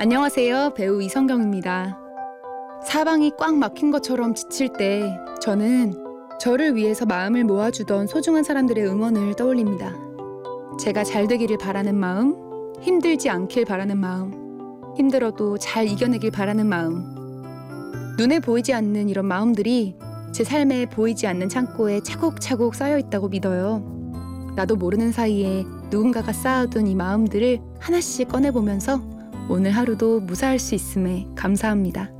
안녕하세요. 배우 이성경입니다. 사방이 꽉 막힌 것처럼 지칠 때 저는 저를 위해서 마음을 모아주던 소중한 사람들의 응원을 떠올립니다. 제가 잘 되기를 바라는 마음, 힘들지 않길 바라는 마음, 힘들어도 잘 이겨내길 바라는 마음. 눈에 보이지 않는 이런 마음들이 제 삶에 보이지 않는 창고에 차곡차곡 쌓여 있다고 믿어요. 나도 모르는 사이에 누군가가 쌓아둔 이 마음들을 하나씩 꺼내보면서 오늘 하루도 무사할 수 있음에 감사합니다.